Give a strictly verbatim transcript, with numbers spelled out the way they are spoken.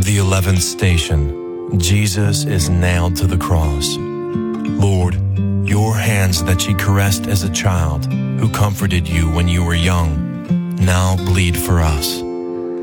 the eleventh station, Jesus is nailed to the cross. Lord, your hands that ye caressed as a child, who comforted you when you were young, now bleed for us.